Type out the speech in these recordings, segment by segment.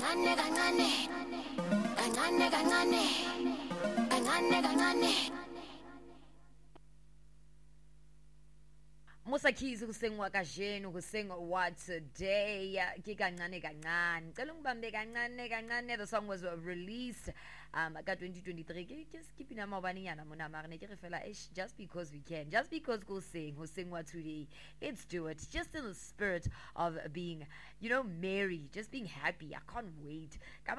Kancane kancane kancane kancane kancane kancane Musa Keys kusengwa kajeni kusengwa what today ke kancane kancane cela ngibambe kancane kancane. The song was released ka 2023 just keeping ama baninyana mona marne ke re fela just because we can, just because go sing what today, let's do it just in the spirit of being, you know, merry, just being happy. I can't wait.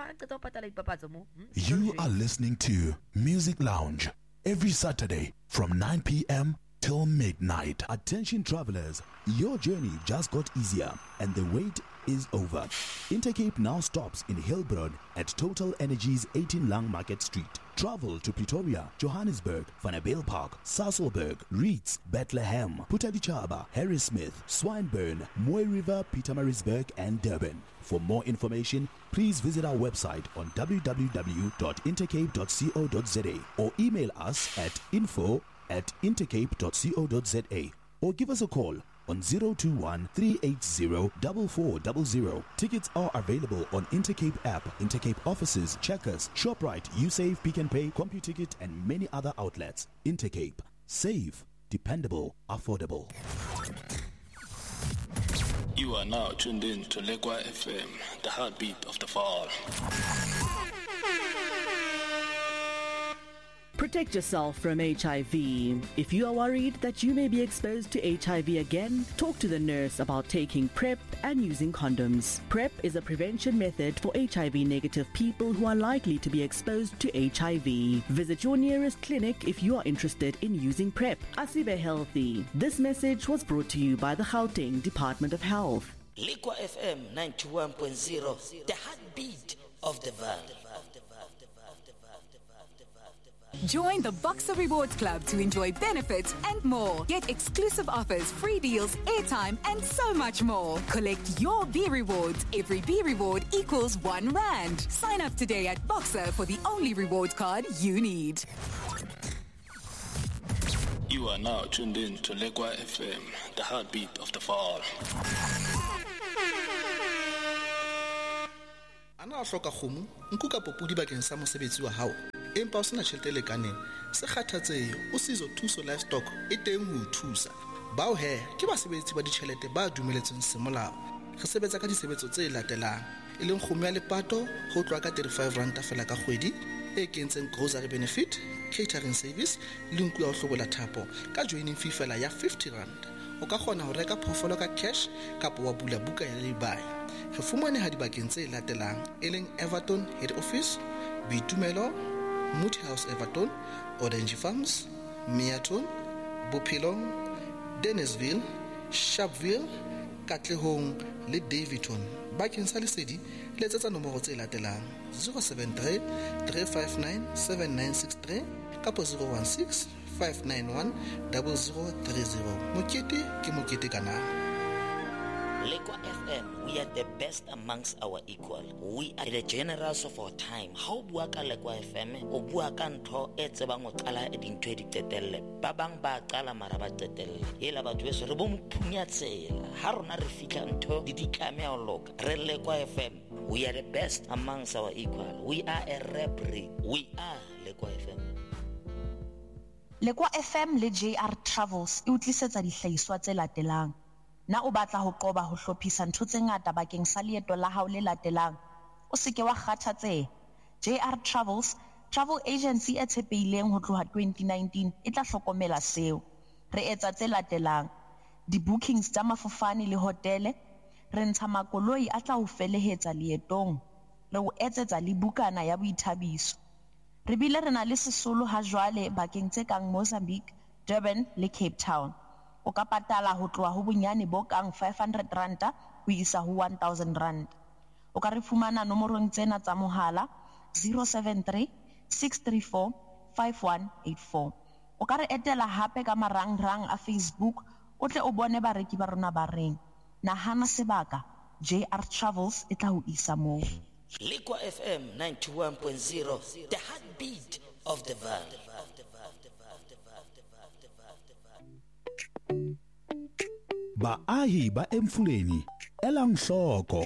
You are listening to Music Lounge every Saturday from 9 p.m. till midnight. Attention travelers, your journey just got easier and the wait is over. Intercape now stops in Hillbroad at Total Energies 18 Lang Market Street. Travel to Pretoria, Johannesburg, Vanabale Park, Sasolburg, Reeds, Bethlehem, Putadichaba, Harrismith, Swinburne, Moy River, Pietermaritzburg and Durban. For more information, please visit our website on www.intercape.co.za or email us at info@intercape.co.za or give us a call on 021-380-4400. Tickets are available on Intercape app, Intercape offices, Checkers, ShopRite, USave, Pick n Pay, CompuTicket and many other outlets. Intercape. Safe, dependable, affordable. You are now tuned in to Lekwa FM, the heartbeat of the fall. Protect yourself from HIV. If you are worried that you may be exposed to HIV again, talk to the nurse about taking PrEP and using condoms. PrEP is a prevention method for HIV-negative people who are likely to be exposed to HIV. Visit your nearest clinic if you are interested in using PrEP. Asibe Healthy. This message was brought to you by the Gauteng Department of Health. Lekwa FM 91.0, the heartbeat of the valley. Join the Boxer Rewards Club to enjoy benefits and more. Get exclusive offers, free deals, airtime, and so much more. Collect your B rewards. Every B reward equals R1. Sign up today at Boxer for the only rewards card you need. You are now tuned in to Lekwa FM, the heartbeat of the fall. Ana hloka kgomo nku ka popudi bakeng sa mosebetsi wa hao empa o sena tjhelete le kaneng se kgathatsehe o sizo thuso livestock e teng ho thusa bao he ke basebetsi ba ditjhelete ba dumeletsweng semolao re sebetsa ka disebetso tse latelang e leng kgomo ya lepato ho tloa ka 35 rand fela ka kgwedi e kentseng grocery benefit, catering service le nku ya ho hlobola thapo ka joining fee fela ya 50 rand. O ka kgona ho reka phofolo ka cash kapa wa bula buka ya lay-buy. Re fumane ha dibakeng tse latelang e leng Everton Head Office, Bitumelo, Moot House Everton, Orange Farms, Meaton, Bophelong, Dennisville, Sharpeville, Katlehong le Davidton. Bakeng sa lesedi letsetsa nomoro tse latelang 073 359 7963 kapa 016 591 0030. Mokete ke mokete kana. Lekwa FM, we are the best amongst our equal. We are the generals of our time. How bua ka Lekwa FM, o bua ka ntho e tsebang o qala e dintho di tetelle. Ba bang ba qala mara ba tetelle. Hela batho beso re bo mphunya tsela. Ha rona re fitla ntho di ditlame a loka. Re Lekwa FM, we are the best amongst our equal. We are a rap breed. We are Lekwa FM. Lekwa FM le JR Travels e utlisetsa dihlahiswa tse latelang. Na o batla ho qoba ho hlophisa ntho tse ngata bakeng sa leeto la hao le latelang, o se ke wa kgathatseha. JR Travels, travel agency e tshepehileng ho tloha 2019 e tla hlokomela seo. Re etsa tse latelang: di-bookings tsa mafofane le hotele, re ntsha makoloi a tla o felehetsa leetong, re o etsetsa le bukana ya boithabiso. Re bile re na le sesolo ha jwale bakeng tse kang Mozambique, Durban le Cape Town. O ka patala ho tloha ho bonyane bo kang 500 ranta ho isa ho 1000 rand. O ka re fumana nomorong tsena tsa mohala 073 634 5184. O ka re etela hape ka marangrang a Facebook o tle o bone bareki ba rona ba reng. Nahana sebaka, JR Travels e tla ho isa moo. Lekwa FM 91.0, the heartbeat of the valley. Baahi ba Emfuleni elang hloko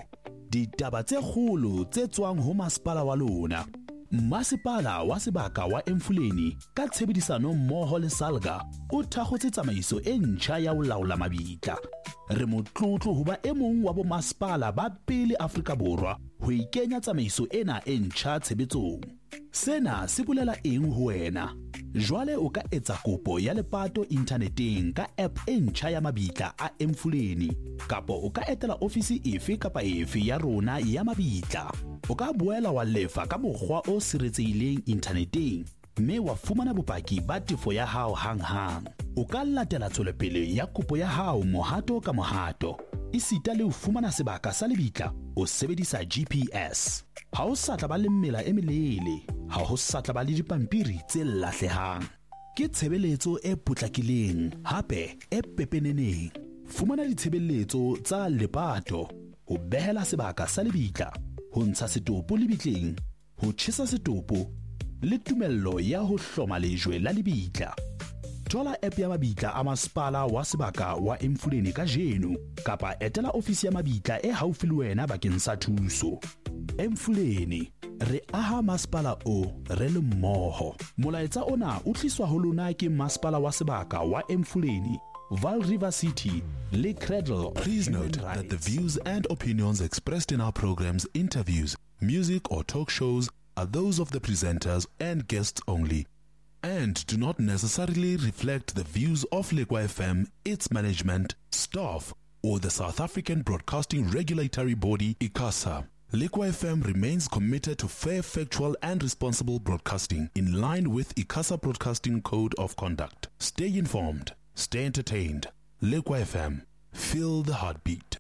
ditaba tse kgolo tse tswang ho masepala wa lona. Masepala wa sebaka wa Emfuleni ka tshebedisano mmoho le Salga o thakgotse tsamaiso e ntjha ya ho laola mabitla. Re motlotlo ho ba e mong wa bo masepala ba pele Afrika Borwa ho ikenya tsamaiso ena e ntjha tshebetsong. Sena se bolela eng ho wena? Jwale o ka etsa kopo ya lepato inthaneteng ka app e ntjha ya mabitla a Emfuleni, kapa o ka etela ofisi efe kapa efe ya rona ya mabitla. O ka boela wa lefa ka mokgwa o siretsehileng inthaneteng, mme wa fumana bopaki ba tefo ya hao hang-hang. O ka latela tswelopele ya kopo ya hao mohato ka mohato. Isita le ho fumana sebaka sa lebitla o sebedisa GPS. Ha o sa tla ba le mmela e melele, ha ho sa tla ba le dipampiri tse lahlehang. Ke tshebeletso e potlakileng, hape e pepeneneng. Fumana ditshebeletso tsa lepato, ho behela sebaka sa lebitla, ho ntsha setopo lebitleng, ho tjhesa setopo, le tumello ya ho hloma lejwe la lebitla. Thola app ya mabitla a masepala wa sebaka wa Emfuleni ka jeno, kapa etela ofisi ya mabitla e haufi le wena bakeng sa thuso. Emfuleni, re aha masepala o re le mmoho. Molaetsa ona o tliswa ho lona ke masepala wa sebaka wa Emfuleni, Vaal River City, le Cradle. Please note that the views and opinions expressed in our programs, interviews, music or talk shows are those of the presenters and guests only, and do not necessarily reflect the views of Lekwa FM, its management, staff, or the South African Broadcasting Regulatory Body, ICASA. Lekwa FM remains committed to fair, factual, and responsible broadcasting in line with ICASA Broadcasting Code of Conduct. Stay informed, stay entertained. Lekwa FM, feel the heartbeat.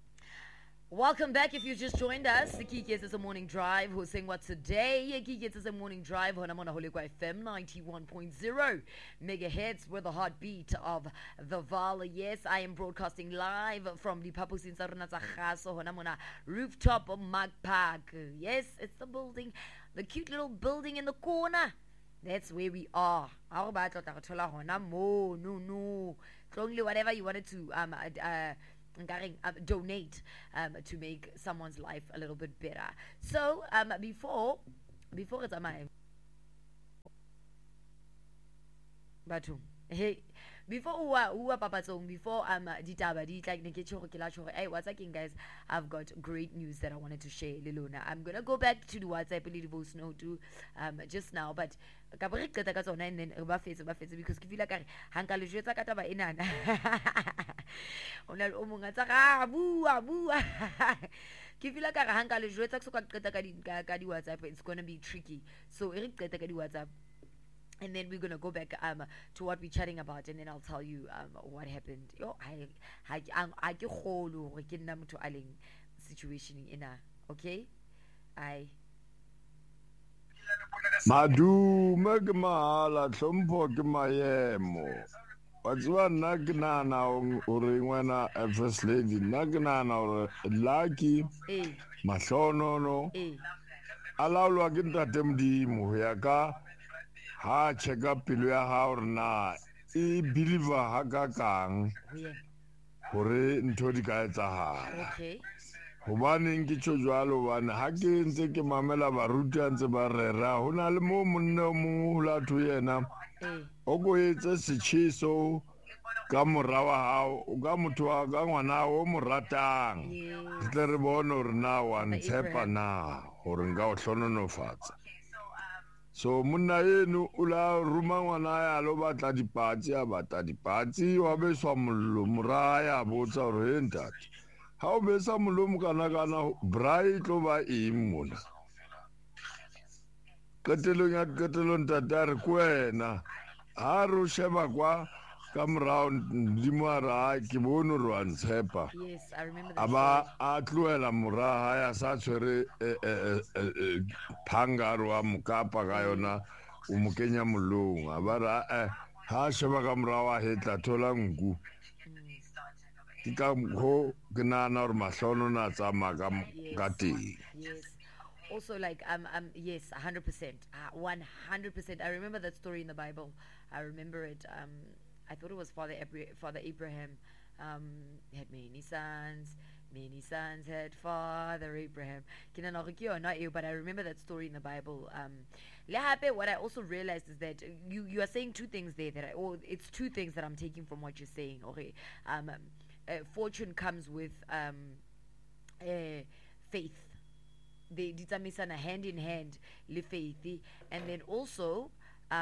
Welcome back if you just joined us. Kiki is a morning drive. Who's saying what today? Kiki is a morning drive. I'm on Holekwa FM 91.0 megahertz with the heartbeat of the Vaal. Yes, I am broadcasting live from the Papusin Sarunata Khaso. I'm on a rooftop of Mag Park. Yes, it's the building, the cute little building in the corner. That's where we are. No. Only whatever you wanted to donate to make someone's life a little bit better. So before it's hey, before papatsong, before ditaba di like ne ke tshego ke la tshego, hey, what's up guys, I've got great news that I wanted to share le lona. I'm gonna go back to the WhatsApp le voice note just now, but ka bo re qeta ka tsona, and then ba fetse because ke feel like hanka le jwetsa ka taba enana ona o monga tsa ga bua ke feel like hanka le jwetsa ke so ka qeta ka di WhatsApp, it's going to be tricky, so re qeta ka di WhatsApp. And then we're going to go back to what we're chatting about, and then I'll tell you what happened. Yo, I ke kholo re ke nna motho a leng situation ena, okay? Madume ke mahala, tlhompho ke maemo. Wa tseba nna ke nahana hore ngwana first lady, nna ke nahana hore Lucky Mahlonono a laolwa ke Ntate Modimo ho ya ka ha check up pelo ya hao re na e believer ha kakang hore ntho di ka etsahala. Okay. Hobaneng ke tjho jwalo, hobane ha ke ntse ke mamela baruti ntse ba rera, ho na le mo monna o mong ho la thu yena o go etse setjheso ka mora wa hao, o ka motho wa ka ngwana o mo ratang, tle re bone hore na wa ntshepa na hore nka o hlononofatsa. So monna eno o la ruma ngwana ya lo batla dipatsi, a batla dipatsi, wa beswa mollo, mora ya botsa hore he ntate, ha o besa mollo kana brai tlo ba eng mona. Qetelong ya qetelong ntate a re ke wena, ha re o sheba kwa ka morao Modimo a re ke bone hore wa ntshepa. Yes, I remember that. Aba a tloela mora ya sa tshwere phangaro wa mokapa ka yona o mo kenya mollong, a ba ra ha sheba ka mora wa hetla thola nku. Ke ka ho ke nahana hore Mahlono na tsamaya ka teng. Yes. Also, like yes, 100%, 100%. I remember that story in the Bible. I remember it. I thought it was Father Abraham. He had many sons. Many sons had Father Abraham. But I remember that story in the Bible. What I also realized is that you are saying two things there it's two things that I'm taking from what you're saying. Okay, fortune comes with faith. They determine hand in hand le faith, and then also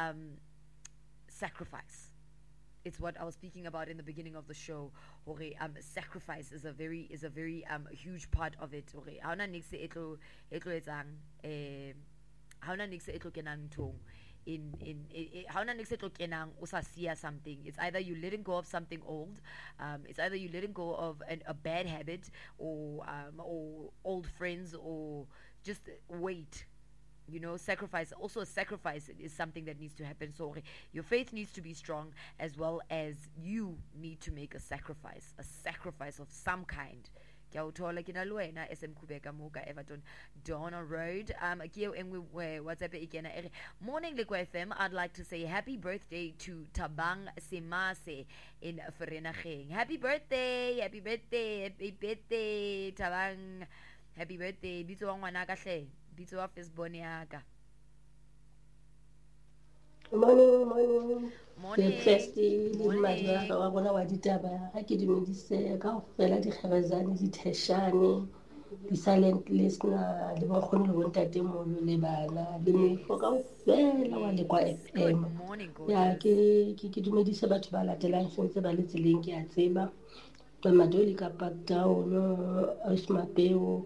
sacrifice. It's what I was speaking about in the beginning of the show. Sacrifice is a very huge part of it. How na niks etlo etsang how na niks etlo kenang thong in how na niks etlo kenang o sa siya something. It's either you letting go of something old, it's either you letting go of a bad habit or old friends, or just wait. Sacrifice. Also, a sacrifice is something that needs to happen. So, your faith needs to be strong, as well as you need to make a sacrifice of some kind. SM Kubeka Moka Everton Donna Road. WhatsApp again. Morning Liqua FM. I'd like to say happy birthday to Tabang Semase in Vereeniging. Happy birthday, Tabang. Happy birthday. Bitso wa ngwana ka hle. Bitso wa firstborn yaka. Morning. Festy le wa bona wa ditaba ha ke dumedise ka fela di khabazane di theshane di silent listener le ba khone le bontate molo le bana le mefo ka fela wa Leqwa FM. Ya ke dumedise batho ba latelang sentse ba le tseleng ke a tseba to madoli ka Park Town Ausmapeo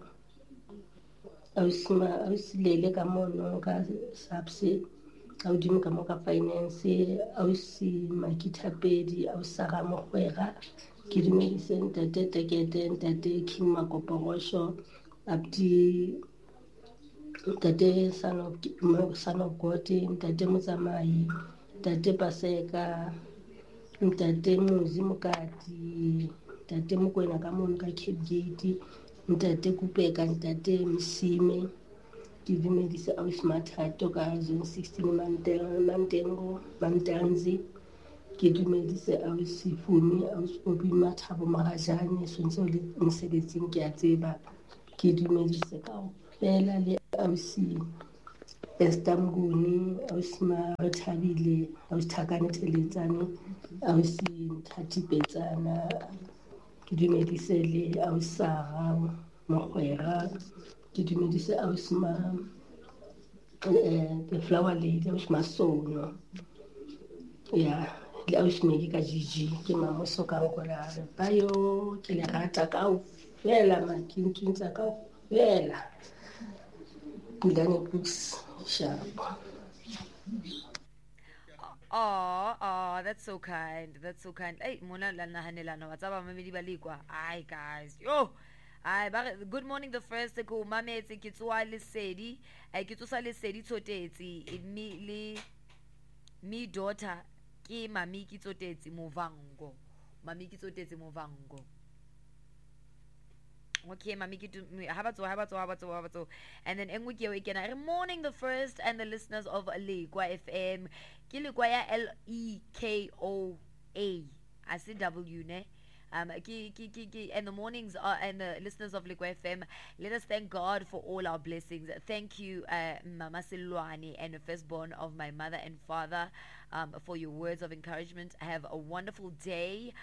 Ausilele ka mono ka Sapse Audimo ka moka finance ausi makithapedi ausara mogwera ke dumedise ntate Tekete ntate King Makoporosho abdi ntate son of God ntate Motsamai ntate Paseka ntate Muzi Mokati ntate Mokwena ka mono ka Cape Gate ntate Kupeka ntate Msime ke dumedise ausi Mathato ka zone 16 Mantengo Mantanzi ke dumedise ausi Fumi ausi Obi Mathabo Magajane sontse le mosebetsing ke a tseba ke dumedise ka fela le ausi Esther Mnguni ausi Marethabile ausi Thakane Theletsane ausi Nthati Petsana ke dumedise le ausi Sara Mogwera ke dumedise ausi the flower lady ausi Masono ya le ausi Meki ka Gigi ke mamoso ka ngola bayo ke le rata ka fela makintsa ka fela Pulane Books sharp. Oh, that's so kind. Hey, mona la nahanelana wa tsaba mamedi ba Leqwa. Ai guys. Yo. Good morning the first ko mametse ke tswa lesedi. Ke tsosa lesedi tsotetsi me daughter ke mami ke tsotetsi Movango. Okay, mami ke habatso. And then engwe ke again. Good morning the first and the listeners of Leqwa FM. Ke Leqwa ya LEKOA. I see W ne. And the mornings and the listeners of Leqwa FM, let us thank God for all our blessings. Thank you, Mama Silwani and the firstborn of my mother and father, for your words of encouragement. Have a wonderful day.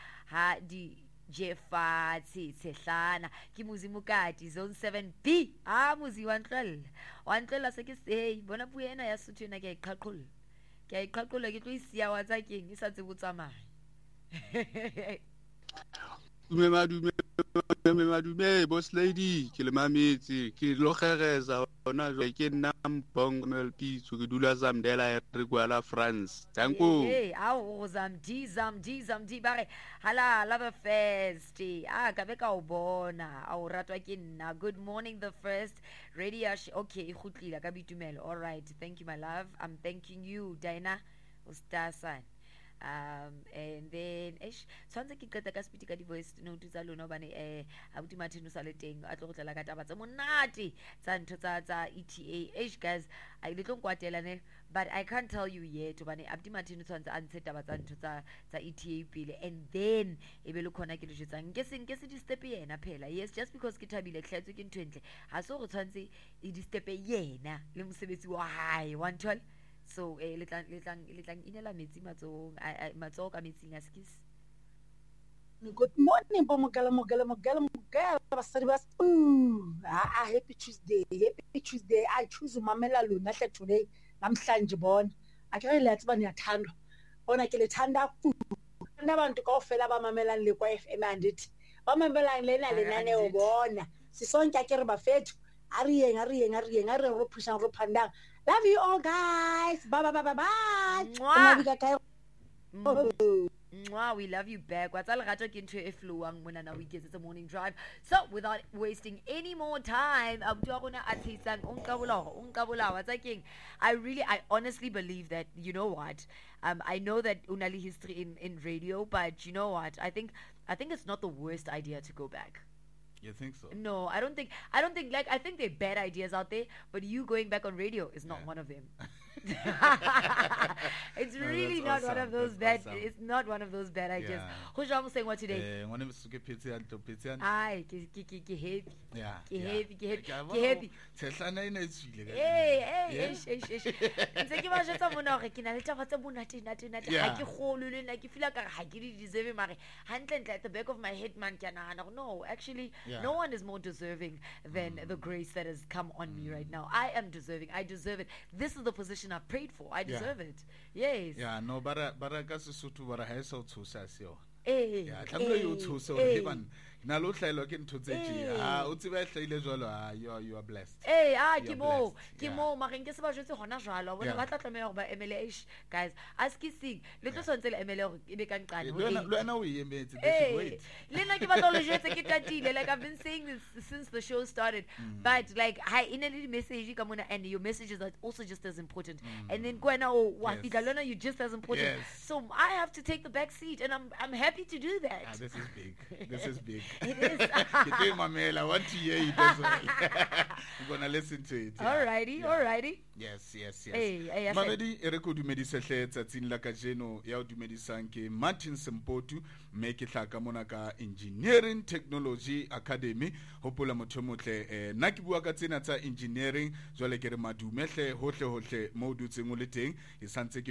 Jefati Sehlana ke Muzi Mokati zone 7B Muzi wantlela se ke sei bona puena ya Sotho ena ke iqhaqholla ke tlo isia wa tsa keng e sa tse botsamaya Dume boss lady ke le mametse ke lo kgereza ona jwa ke nna Mpong MLP so ke dula Zamdela re kwala France thanko awu Zamdi bare hala love first ka be ka o bona awu ratwa ke nna. Good morning the first radio okay ikhutlela ka bitumelo. All right, thank you my love. I'm thanking you Diana Ustasan. And then tshwantse ke qeta ka speed ka di-voice note tsa lona hobane abuti Martin o sa le teng a tlo go tlela ka taba tse monate tsa ntho tsa ETA. Guys, I le tlo nkwatela ne, but I can't tell you yet hobane abuti Martin o tshwantse a ntshe taba tsa ntho tsa ETA pele, and then e be le khona ke le jetsang ke se di step yena phela. Yes, just because ke thabile ke hlatswe ke ntho entle ha so go tshwantse e di step yena le mosebetsi wa hae wa ntho. So le tlang inela metsi matsogo ka metsing a skis. Good morning, Bomogala basadi ba happy Tuesday. I choose Mamela Luna today. Namhlanje bona akere le tsaba niyathandwa bona ke le thanda futhi nabantu kaofela abamamela le kwa FM andithi bamamela lena lenane ubona sisonke akere bafethu ariyeng ro pusha ro phandang. Love you all, guys. Bye. Mwah, we love you back. What's all gato ke ntho e flowang mona na weekends, it's a morning drive. So without wasting any more time, I honestly believe that, you know what, I know that unali history in radio, but you know what, I think it's not the worst idea to go back. You think so? No, I don't think like, I think there are bad ideas out there, but you going back on radio is not one of them. It's really not one of those bad. Awesome. It's not one of those bad ideas. Who's saying what today? Aye, ke heavy. Yeah. Ke heavy. Hey. Ntse ke ba jotsa mona hore ke na le taba tsa monate ha ke kholo le nna ke feel like ha ke di deserve mare hantle at the back of my head man ke nahana no, actually no one is more deserving than the grace that has come on me right now. I am deserving. I deserve it. This is the position I've prayed for. I deserve it. Yes. Yeah, no, bara ka Sesotho bara ha eso thusa seo. Yeah, tlamelo yo thusa hore ban na lo hlaelo ke ntho tse tjena o tseba hlaile jwalo you are blessed. Ke mo mare ke se ba jwetse hona jwalo bona ba tla tlameha hore ba MLH guys ask sing le tlo sontse le MLH hore e be ka nqane le wena o emetse wait le nna ke batla lo jwetse ke tatile like I've been saying this since the show started, but like I in a little message ka mona, and your messages are also just as important, and then kwena wa fika lona you just as important, so I have to take the back seat, and I'm happy to do that. This is big. It is. I want to hear it as well. I'm gonna listen to it. Alrighty. Yes. Mamedi e re go dumedisa hle tsatsing la ka jeno ya o dumedisang ke Martin Sempotu me ke tlaka mona ka Engineering Technology Academy hopola motho motle nna ke bua ka tsena tsa engineering jwale ke re madume hle hohle mo dutseng o le teng e santse